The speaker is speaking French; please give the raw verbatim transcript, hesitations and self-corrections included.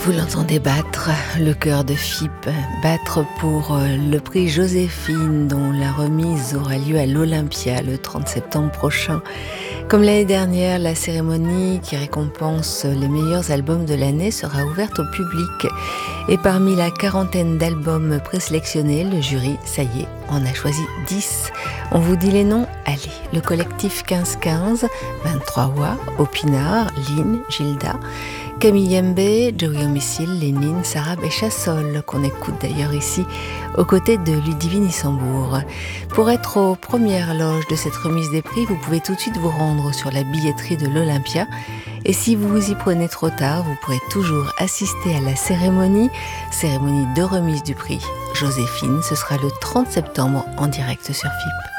Vous l'entendez battre, le cœur de F I P, battre pour le prix Joséphine dont la remise aura lieu à l'Olympia le trente septembre prochain. Comme l'année dernière, la cérémonie qui récompense les meilleurs albums de l'année sera ouverte au public. Et parmi la quarantaine d'albums présélectionnés, le jury, ça y est, en a choisi dix. On vous dit les noms? Allez, le collectif quinze quinze, vingt-trois Wa, Opinard, Lynn, Gilda, Camille Yembe, Joey Homicile, Lénine, Sarab et Chassol, qu'on écoute d'ailleurs ici, aux côtés de Ludivine Issambourg. Pour être aux premières loges de cette remise des prix, vous pouvez tout de suite vous rendre sur la billetterie de l'Olympia. Et si vous vous y prenez trop tard, vous pourrez toujours assister à la cérémonie, cérémonie de remise du prix Joséphine. Ce sera le trente septembre en direct sur F I P.